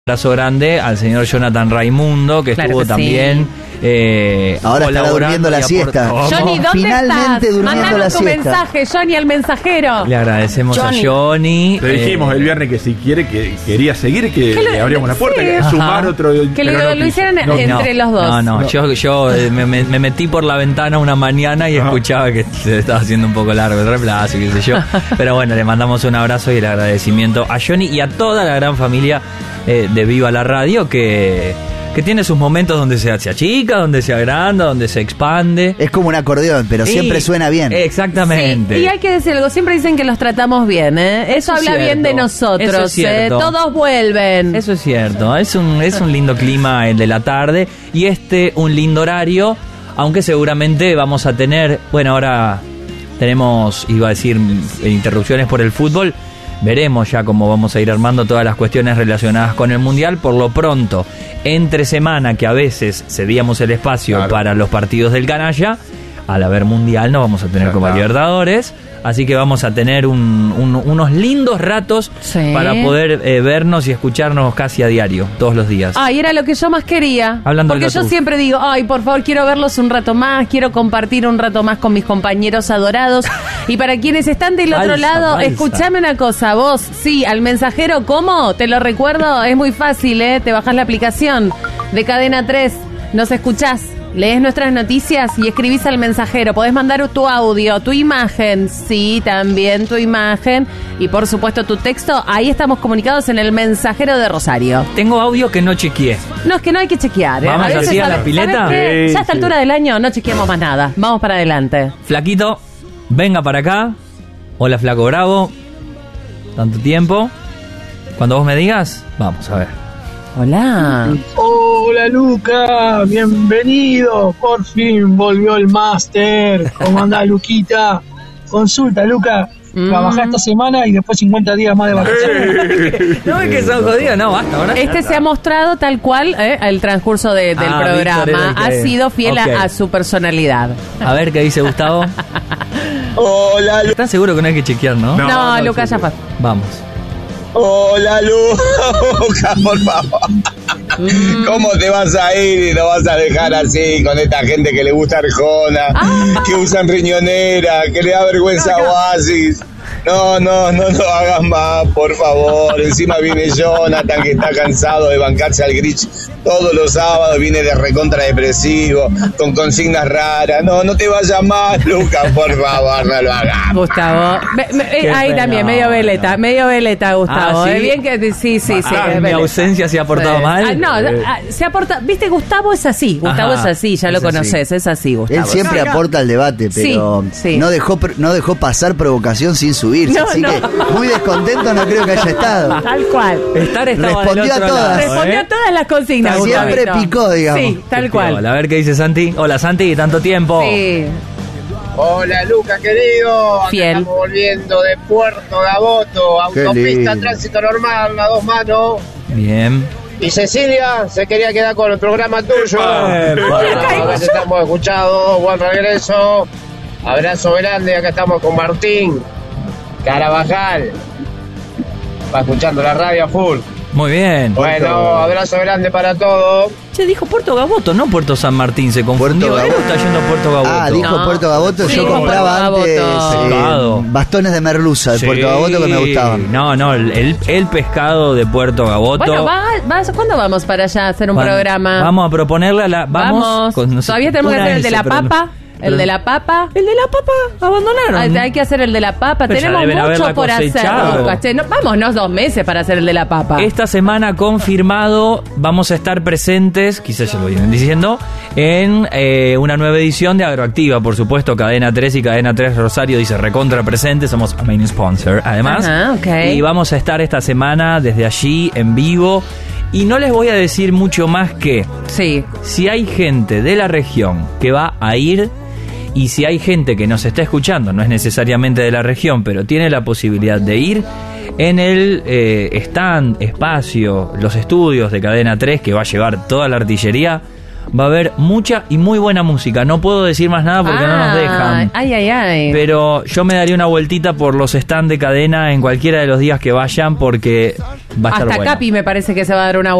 abrazo grande al señor Jonathan Raimundo, que estuvo también ahora estará durmiendo la siesta. Johnny, ¿dónde Finalmente estás? Mandanos la tu siesta. mensaje, Johnny, al mensajero. Le agradecemos Johnny. a Johnny. Le dijimos el viernes que si quiere, que quería seguir, que le abríamos la puerta, que Ajá. sumar otro. Que lo hicieran entre los dos. No. Yo me metí por la ventana una mañana y escuchaba que se estaba haciendo un poco largo el reemplazo, qué sé yo. Pero bueno, le mandamos un abrazo y el agradecimiento a Johnny y a toda la gran familia de Viva la Radio, que tiene sus momentos donde se achica, donde se agranda, donde se expande. Es como un acordeón, pero siempre suena bien. Exactamente. Sí, y hay que decir algo, siempre dicen que los tratamos bien, ¿eh? Eso habla bien de nosotros. Eso es cierto. Todos vuelven. Eso es cierto. Es un lindo clima el de la tarde y un lindo horario, aunque seguramente vamos a tener, bueno, ahora tenemos, iba a decir, interrupciones por el fútbol. Veremos ya cómo vamos a ir armando todas las cuestiones relacionadas con el Mundial. Por lo pronto, entre semana, que a veces cedíamos el espacio para los partidos del canalla, al haber Mundial no vamos a tener Copa Libertadores. Así que vamos a tener unos lindos ratos para poder vernos y escucharnos casi a diario, todos los días. Ay, era lo que yo más quería. Hablando porque yo siempre digo, ay, por favor, quiero verlos un rato más, quiero compartir un rato más con mis compañeros adorados. Y para quienes están del otro lado, escuchame una cosa, vos, sí, al mensajero, ¿cómo? Te lo recuerdo, es muy fácil, te bajás la aplicación de Cadena 3, nos escuchás. Lees nuestras noticias y escribís al mensajero. Podés mandar tu audio, tu imagen, sí, también tu imagen, y por supuesto tu texto. Ahí estamos comunicados en el mensajero de Rosario. Tengo audio que no chequeé. No, es que no hay que chequear. ¿Vamos así a la pileta? Ya a esta altura del año no chequeamos más nada. Vamos para adelante. Flaquito, venga para acá. Hola, Flaco Bravo. Tanto tiempo. Cuando vos me digas, vamos a ver. Hola. Hola Luca, bienvenido. Por fin volvió el máster. ¿Cómo anda Luquita? Consulta, Luca. Trabajá esta semana y después 50 días más de vacaciones. No es que son jodidos, no, basta ahora. Se ha mostrado tal cual el transcurso del programa. Ha sido fiel a su personalidad. A ver qué dice Gustavo. Hola ¿Estás seguro que no hay que chequear, no? No, Luca, ya pasó. Vamos. Hola Luca, por favor. ¿Cómo te vas a ir y lo vas a dejar así con esta gente que le gusta Arjona, que usan riñonera, que le da vergüenza a Oasis? No hagas más, por favor. Encima viene Jonathan, que está cansado de bancarse al Grich todos los sábados, viene de recontra depresivo, con consignas raras. No te vayas más, Lucas, por favor, no lo hagas. Gustavo, ahí también, medio veleta, Gustavo. ¿Sí? Bien que sí. ¿En mi ausencia se ha portado mal? Se aporta. Viste, Gustavo es así. Gustavo es así, ya lo conoces, es así, Gustavo. Él siempre aporta al debate, pero no dejó pasar provocación sin subirse. Así que muy descontento no creo que haya estado. Tal cual. Respondió a todas. Respondió a todas las consignas. Siempre picó, digamos. Sí, tal cual. A ver qué dice Santi. Hola Santi, tanto tiempo. Sí. Hola Luca, querido. Fiel. Estamos volviendo de Puerto Gaboto, autopista, tránsito normal, a dos manos. Bien. Y Cecilia se quería quedar con el programa tuyo. A ver si estamos escuchados. Buen regreso. Abrazo grande. Acá estamos con Martín Carabajal. Va escuchando la radio a full. Muy bien. Bueno, abrazo grande para todos. Che, dijo Puerto Gaboto, no Puerto San Martín, se confundió. Él está yendo a Puerto Gaboto. Dijo Puerto Gaboto. Sí, yo compraba antes bastones de merluza de Puerto Gaboto que me gustaban. No, el pescado de Puerto Gaboto. Bueno, ¿cuándo vamos para allá a hacer un programa? Vamos a proponerle a la... Vamos. Todavía tenemos que hacer el de la papa. El de la papa abandonaron. Hay que hacer el de la papa. Pero tenemos mucho por hacer. Vámonos 2 meses para hacer el de la papa. Esta semana confirmado, vamos a estar presentes, quizás ya lo vienen diciendo, en una nueva edición de Agroactiva. Por supuesto, Cadena 3 y Cadena 3 Rosario dice recontra presente, somos a main sponsor además. Y vamos a estar esta semana desde allí en vivo. Y no les voy a decir mucho más que si hay gente de la región que va a ir, y si hay gente que nos está escuchando, no es necesariamente de la región, pero tiene la posibilidad de ir, en el espacio, los estudios de Cadena 3, que va a llevar toda la artillería, va a haber mucha y muy buena música. No puedo decir más nada porque no nos dejan. Ay. Pero yo me daría una vueltita por los stands de Cadena en cualquiera de los días que vayan porque va a estar bueno. Hasta Capi me parece que se va a dar una